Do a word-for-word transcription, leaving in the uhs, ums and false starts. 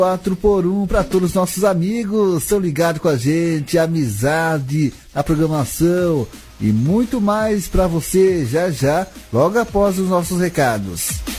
quatro por um para todos os nossos amigos, estão ligados com a gente, amizade, a programação e muito mais para você já já, logo após os nossos recados.